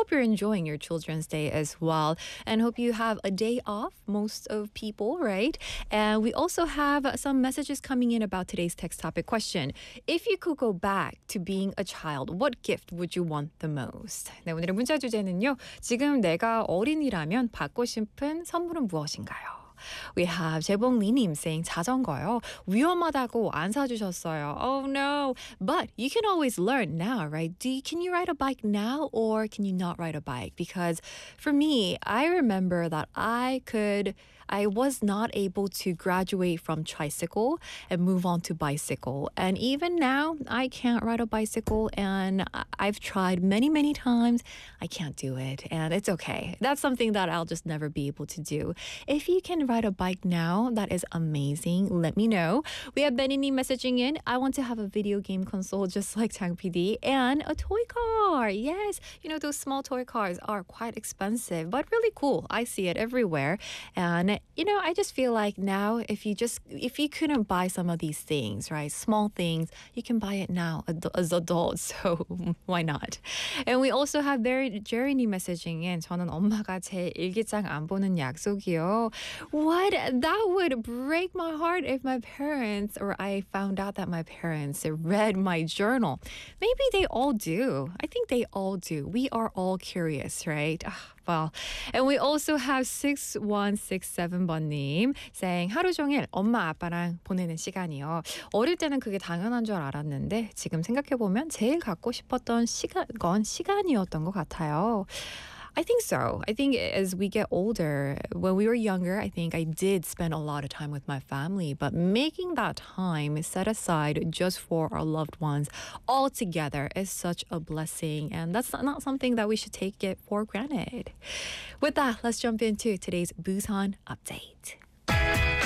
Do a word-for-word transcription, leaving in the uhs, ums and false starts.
hope you're enjoying your Children's Day as well, and hope you have a day off, most of people, right? And we also have some messages coming in about today's text topic question. If you could go back to being a child, what gift would you want the most? 네, 오늘의 문자 주제는요. 지금 내가 어린이라면 받고 싶은 선물은 무엇인가요? We have 재봉리님 saying 자전거요. 위험하다고 안 사주셨어요. Oh no. But you can always learn now, right? Do you, can you ride a bike now or can you not ride a bike? Because for me, I remember that I could... I was not able to graduate from tricycle and move on to bicycle. And even now, I can't ride a bicycle and I've tried many, many times. I can't do it and it's okay. That's something that I'll just never be able to do. If you can ride a bike now, that is amazing. Let me know. We have Benini messaging in. I want to have a video game console just like Chang P D and a toy car. Yes, you know, those small toy cars are quite expensive, but really cool. I see it everywhere. And you know, I just feel like now if you just, if you couldn't buy some of these things, right, small things, you can buy it now as adults. So why not? And we also have Jerry messaging in. 저는 엄마가 제 일기장 안 보는 약속이요. What? That would break my heart if my parents, or I found out that my parents read my journal. Maybe they all do. I think they all do. We are all curious, right? Well, and we also have six one six seven 번님 saying 하루 종일 엄마 아빠랑 보내는 시간이요. 어릴 때는 그게 당연한 줄 알았는데 지금 생각해보면 제일 갖고 싶었던 시간, 건 시간이었던 것 같아요. I think so. I think as we get older, when we were younger, I think I did spend a lot of time with my family, but making that time set aside just for our loved ones all together is such a blessing, and that's not something that we should take it for granted. With that, let's jump into today's Busan update.